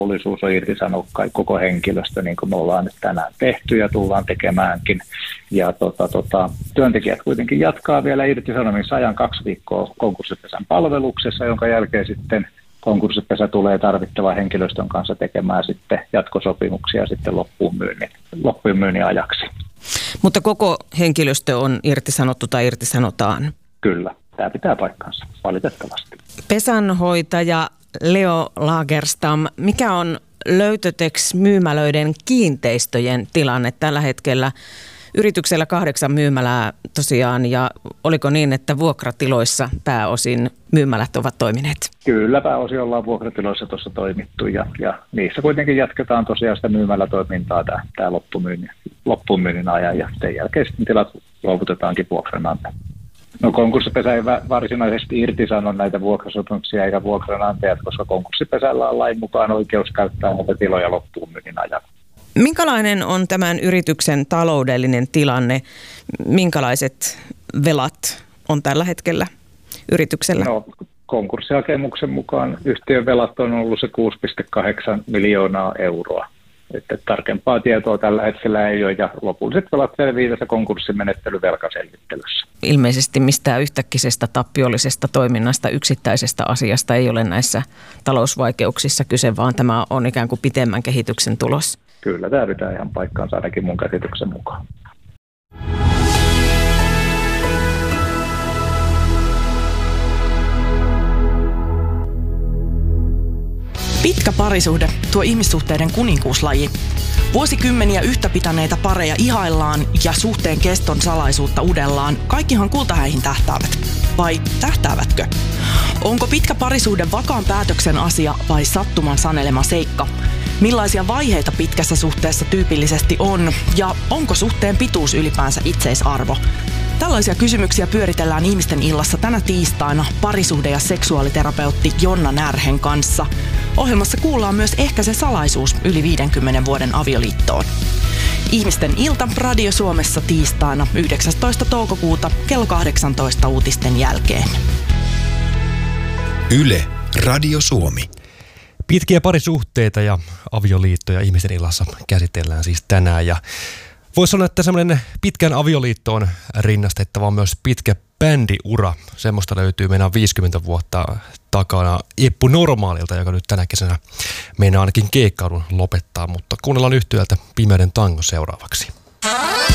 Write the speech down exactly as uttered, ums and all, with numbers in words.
velvollisuus on irtisanoa koko henkilöstö, niin kuin me ollaan nyt tänään tehty ja tullaan tekemäänkin. Ja tota, tota, työntekijät kuitenkin jatkaa vielä irtisanomisajan kaksi viikkoa konkurssipesän palveluksessa, jonka jälkeen sitten konkurssipesä tulee tarvittavan henkilöstön kanssa tekemään sitten jatkosopimuksia sitten loppuun myynnin, loppuun myynnin ajaksi. Mutta koko henkilöstö on irtisanottu tai irtisanotaan? Kyllä, tämä pitää paikkansa, valitettavasti. Pesänhoitaja Leo Lagerstam, mikä on Löytötex myymälöiden kiinteistöjen tilanne tällä hetkellä? Yrityksellä kahdeksan myymälää tosiaan, ja oliko niin, että vuokratiloissa pääosin myymälät ovat toimineet? Kyllä, pääosin ollaan vuokratiloissa tuossa toimittu, ja, ja niissä kuitenkin jatketaan tosiaan sitä myymälätoimintaa tämä, tämä loppuun loppuun ajan, ja sen jälkeen sitten tilat luovutetaankin vuokranantajalle. No konkurssipesä ei varsinaisesti irtisano näitä vuokrasopimuksia eikä vuokranantajat, koska konkurssipesällä on lain mukaan oikeus käyttää näitä tiloja loppuun myynnin ajan. Minkälainen on tämän yrityksen taloudellinen tilanne? Minkälaiset velat on tällä hetkellä yrityksellä? No, konkurssihakemuksen mukaan yhtiön velat on ollut se kuusi pilkku kahdeksan miljoonaa euroa. Että tarkempaa tietoa tällä hetkellä ei ole, ja lopulliset velat selviää tässä konkurssimenettelyvelkaselvittelyssä. Ilmeisesti mistään yhtäkkisestä tappiollisesta toiminnasta, yksittäisestä asiasta ei ole näissä talousvaikeuksissa kyse, vaan tämä on ikään kuin pitemmän kehityksen tulos. Kyllä, tämä pitää ihan paikkaansa ainakin mun käsityksen mukaan. Pitkä parisuhde, tuo ihmissuhteiden kuninkuuslaji. Vuosikymmeniä yhtä pitäneitä pareja ihaillaan ja suhteen keston salaisuutta udellaan. Kaikkihan kultahäihin tähtäävät. Vai tähtäävätkö? Onko pitkä parisuhde vakaan päätöksen asia vai sattuman sanelema seikka? Millaisia vaiheita pitkässä suhteessa tyypillisesti on? Ja onko suhteen pituus ylipäänsä itseisarvo? Tällaisia kysymyksiä pyöritellään Ihmisten illassa tänä tiistaina parisuhde- ja seksuaaliterapeutti Jonna Närhen kanssa. Ohjelmassa kuullaan myös ehkä se salaisuus yli viidenkymmenen vuoden avioliittoon. Ihmisten ilta Radio Suomessa tiistaina yhdeksästoista toukokuuta kello kahdeksantoista uutisten jälkeen. Yle Radio Suomi. Pitkiä parisuhteita ja avioliittoja Ihmisten illassa käsitellään siis tänään. Ja voisi sanoa, että semmoinen pitkän avioliittoon rinnastettava on myös pitkä bändiura. Semmoista löytyy meidän viisikymmentä vuotta takana Eppu Normaalilta, joka nyt tänä kesänä meinaa ainakin keikkailun lopettaa. Mutta kuunnellaan yhtyöltä Pimeyden tango seuraavaksi.